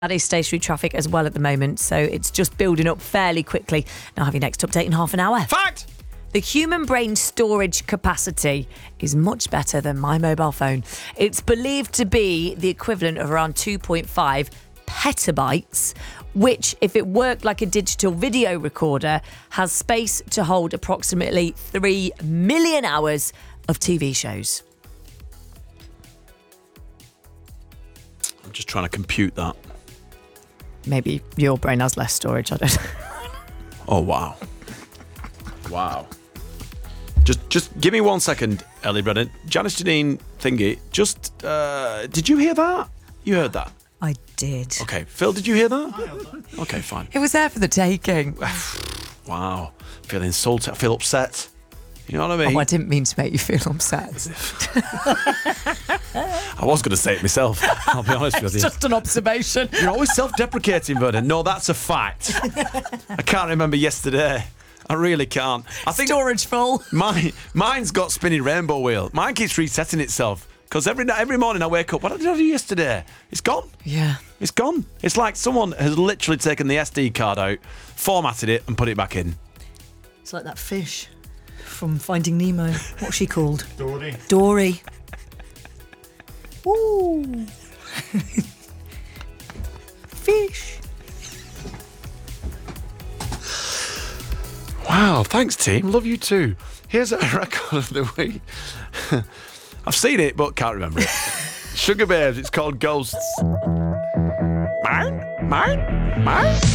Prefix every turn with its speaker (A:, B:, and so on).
A: That is stationary traffic as well at the moment, so it's just building up fairly quickly. Now, have your next update in half an hour.
B: Fact!
A: The human brain storage capacity is much better than my mobile phone. It's believed to be the equivalent of around 2.5 petabytes, which, if it worked like a digital video recorder, has space to hold approximately 3 million hours of TV shows.
B: I'm just trying to compute that.
A: Maybe your brain has less storage, I don't know.
B: Oh, wow. Wow. Just give me 1 second, Ellie Brennan. Janice Janine thingy, did you hear that? You heard that?
A: I did.
B: Okay. Phil, did you hear that? Okay, fine.
A: It was there for the taking.
B: Wow. I feel insulted. I feel upset. You know what I mean?
A: Oh, I didn't mean to make you feel upset.
B: I was going to say it myself. I'll be honest with you.
A: It's just an observation.
B: You're always self-deprecating, Vernon. No, that's a fact. I can't remember yesterday. I really can't. I think
A: Storage full.
B: Mine's got spinning rainbow wheel. Mine keeps resetting itself because every morning I wake up. What did I do yesterday? It's gone.
A: Yeah.
B: It's gone. It's like someone has literally taken the SD card out, formatted it, and put it back in.
C: It's like that fish from Finding Nemo. What's she called?
D: Dory.
C: Dory. Ooh. Fish.
B: Wow, thanks, team. Love you too. Here's a record of the week. I've seen it, but can't remember it. Sugar Babes, it's called Ghosts. Mine?